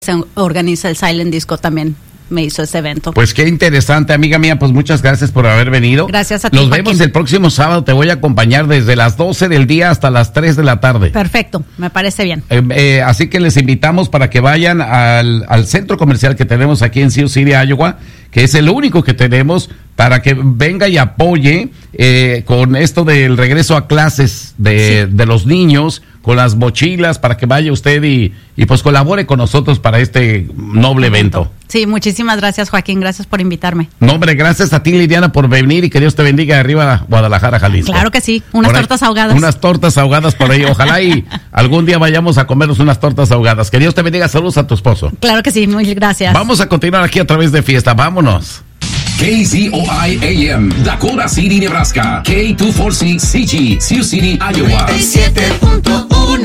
se organiza el Silent Disco también me hizo ese evento. Pues qué interesante, amiga mía, pues muchas gracias por haber venido. Gracias a ti, Nos Joaquín. vemos el próximo sábado, te voy a acompañar desde las 12 del día hasta las 3 de la tarde. Perfecto, me parece bien. Así que les invitamos para que vayan al centro comercial que tenemos aquí en Sioux City, Iowa, que es el único que tenemos, para que venga y apoye con esto del regreso a clases de los niños, con las mochilas, para que vaya usted y pues colabore con nosotros para este noble evento. Sí, muchísimas gracias, Joaquín, gracias por invitarme. No, hombre, gracias a ti, Liliana, por venir, y que Dios te bendiga arriba Guadalajara, Jalisco. Claro que sí, unas tortas ahogadas. Unas tortas ahogadas por ahí, ojalá y algún día vayamos a comernos unas tortas ahogadas. Que Dios te bendiga, saludos a tu esposo. Claro que sí, muy gracias. Vamos a continuar aquí a través de Fiesta, vámonos. KZOI AM, Dakota City, Nebraska. K246CG, Sioux City, Iowa. 97.1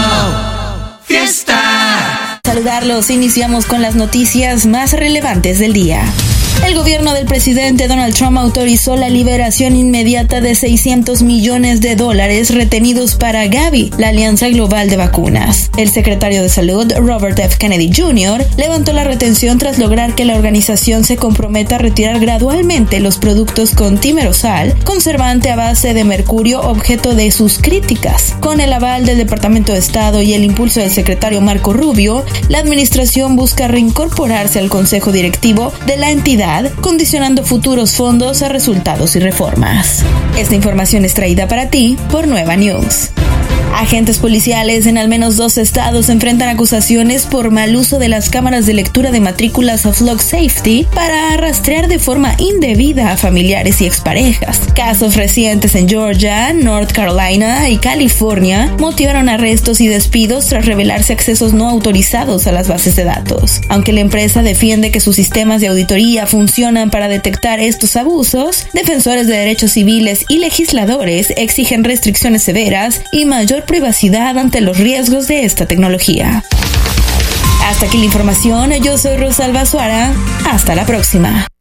Fiesta. Saludarlos, iniciamos con las noticias más relevantes del día. El gobierno del presidente Donald Trump autorizó la liberación inmediata de $600 millones retenidos para Gavi, la Alianza Global de Vacunas. El secretario de Salud, Robert F. Kennedy Jr., levantó la retención tras lograr que la organización se comprometa a retirar gradualmente los productos con timerosal, conservante a base de mercurio, objeto de sus críticas. Con el aval del Departamento de Estado y el impulso del secretario Marco Rubio, la administración busca reincorporarse al consejo directivo de la entidad, condicionando futuros fondos a resultados y reformas. Esta información es traída para ti por Nueva News. Agentes policiales en al menos 2 estados enfrentan acusaciones por mal uso de las cámaras de lectura de matrículas of Log Safety para rastrear de forma indebida a familiares y exparejas. Casos recientes en Georgia, North Carolina y California motivaron arrestos y despidos tras revelarse accesos no autorizados a las bases de datos. Aunque la empresa defiende que sus sistemas de auditoría funcionan para detectar estos abusos, defensores de derechos civiles y legisladores exigen restricciones severas y mayor privacidad ante los riesgos de esta tecnología. Hasta aquí la información, yo soy Rosalba Suara, hasta la próxima.